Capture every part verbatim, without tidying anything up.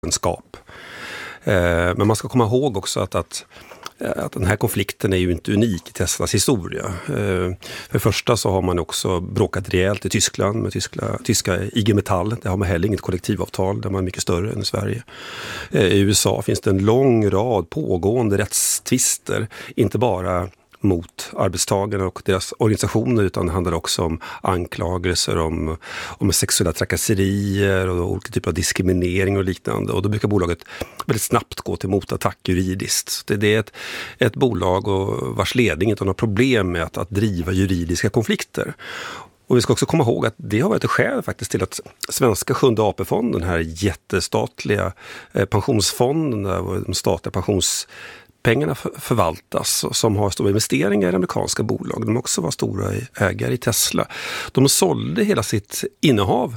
galenskap. Eh, men man ska komma ihåg också att, att att den här konflikten är ju inte unik i Teslas historia. För det första så har man också bråkat rejält i Tyskland med tyska, tyska I G Metall. Där har man heller inget kollektivavtal, där man är mycket större än i Sverige. I U S A finns det en lång rad pågående rättstvister, inte bara mot arbetstagarna och deras organisationer, utan det handlar också om anklagelser om, om sexuella trakasserier och olika typer av diskriminering och liknande. Och då brukar bolaget väldigt snabbt gå till motattack juridiskt. Så det, det är ett, ett bolag och vars ledning inte har några problem med att, att driva juridiska konflikter. Och vi ska också komma ihåg att det har varit ett skäl faktiskt till att svenska sjunde A P-fonden, den här jättestatliga eh, pensionsfonden, där de statliga pensions pengarna förvaltas, som har stora investeringar i amerikanska bolag. De också var stora ägare i Tesla. De sålde hela sitt innehav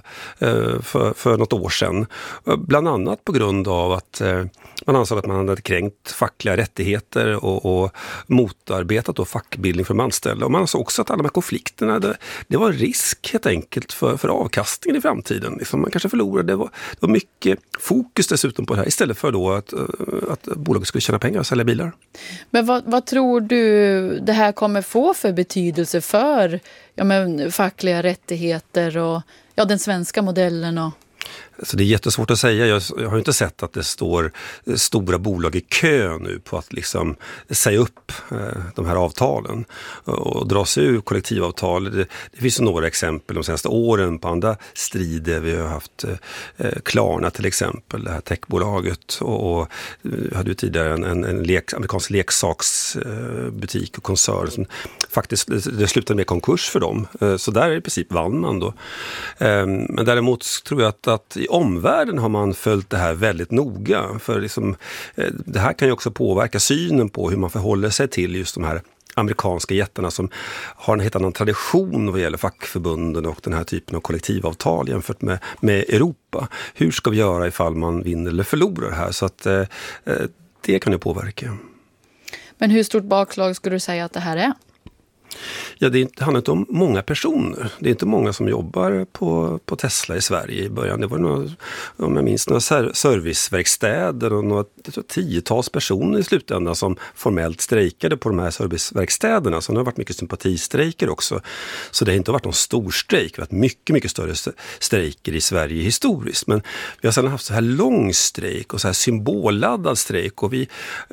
för, för något år sedan. Bland annat på grund av att man ansåg att man hade kränkt fackliga rättigheter och, och motarbetat då fackbildning för de anställda. Och man ansåg också att alla de här konflikterna, det, det var risk helt enkelt för, för avkastningen i framtiden. Liksom man kanske förlorade. Det var, det var mycket fokus dessutom på det här, istället för då att, att bolaget skulle tjäna pengar och sälja bilar. Men vad, vad tror du det här kommer få för betydelse för ja, men, fackliga rättigheter och ja, den svenska modellen? Och... Så det är jättesvårt att säga. Jag, jag har inte sett att det står stora bolag i kö nu på att liksom säga upp eh, de här avtalen och dra sig ur kollektivavtal. Det, det finns ju några exempel de senaste åren på andra strider. Vi har haft eh, Klarna till exempel, det här techbolaget, och, och vi hade ju tidigare en, en, en lek, amerikansk leksaksbutik och koncern som faktiskt, det, det slutade med konkurs för dem. Eh, så där i princip vann man då. Eh, men däremot tror jag att, att i omvärlden har man följt det här väldigt noga, för liksom, det här kan ju också påverka synen på hur man förhåller sig till just de här amerikanska jättarna som har en helt annan tradition vad gäller fackförbunden och den här typen av kollektivavtal jämfört med, med Europa. Hur ska vi göra ifall man vinner eller förlorar här? Så att eh, det kan ju påverka. Men hur stort bakslag skulle du säga att det här är? Ja, det, är inte, det handlar inte om många personer. Det är inte många som jobbar på, på Tesla i Sverige i början. Det var några, om jag minns, några serviceverkstäder och några tiotals personer i slutändan som formellt strejkade på de här serviceverkstäderna. Så det har varit mycket sympatistrejker också. Så det har inte varit någon stor strejk. Det har varit mycket, mycket större strejker i Sverige historiskt. Men vi har sedan haft så här lång strejk och så här symbolladdad strejk. Och vi,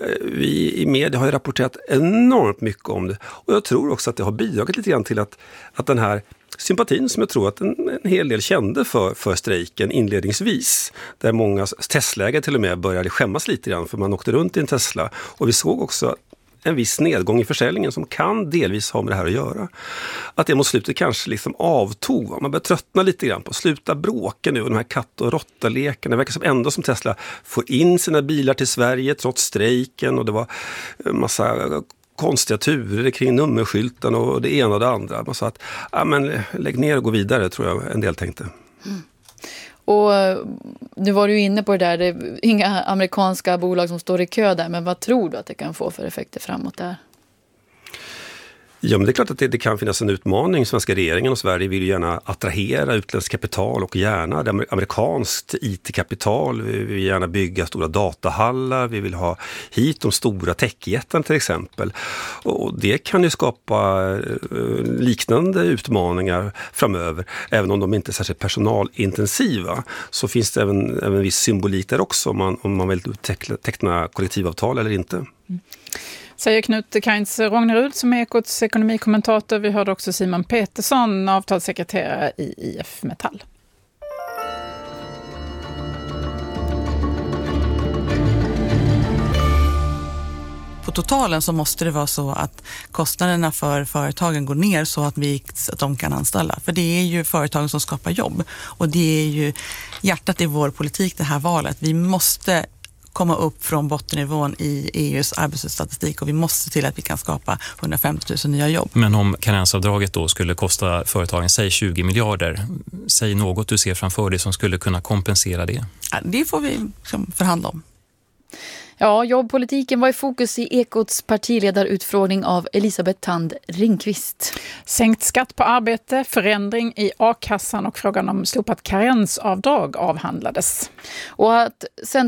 vi i media har ju rapporterat enormt mycket om det. Och jag tror också att det har bidragit lite grann till att, att den här sympatin som jag tror att en, en hel del kände för, för strejken inledningsvis, där många Tesla-ägare till och med började skämmas lite grann för man åkte runt i en Tesla, och vi såg också en viss nedgång i försäljningen som kan delvis ha med det här att göra. Att det mot slutet kanske liksom avtog. Man börjar tröttna lite grann på, sluta bråka nu, och de här katt- och råttalekarna. Det verkar som ändå som Tesla får in sina bilar till Sverige trots strejken, och det var en massa konstiga turer kring nummerskylten och det ena och det andra. Man sa att ja, men, lägg ner och gå vidare, tror jag en del tänkte. Mm. Och nu var du inne på det där, det är inga amerikanska bolag som står i kö där, men vad tror du att det kan få för effekter framåt där? Ja, men det är klart att det, det kan finnas en utmaning. Svenska regeringen och Sverige vill ju gärna attrahera utländskt kapital och gärna det amerikanskt I T-kapital. Vi vill gärna bygga stora datahallar. Vi vill ha hit de stora techjättarna till exempel. Och det kan ju skapa liknande utmaningar framöver. Även om de inte är särskilt personalintensiva, så finns det även, även viss symbolik där också om man, om man vill teckna, teckna kollektivavtal eller inte. Mm. Säger Knut Kainz Rångnerud som är Ekots ekonomikommentator. Vi hörde också Simon Petersson, avtalssekreterare i I F Metall. På totalen så måste det vara så att kostnaderna för företagen går ner så att, vi, att de kan anställa. För det är ju företagen som skapar jobb. Och det är ju hjärtat i vår politik, det här valet. Vi måste komma upp från bottennivån i E U:s arbetslöshetsstatistik, och vi måste se till att vi kan skapa hundrafemtio tusen nya jobb. Men om karensavdraget då skulle kosta företagen, säg tjugo miljarder, säg något du ser framför dig som skulle kunna kompensera det? Ja, det får vi liksom förhandla om. Ja, jobbpolitiken var i fokus i Ekots partiledarutfrågning av Elisabeth Thand Ringqvist. Sänkt skatt på arbete, förändring i a-kassan och frågan om slopat karensavdrag avhandlades. Och att sen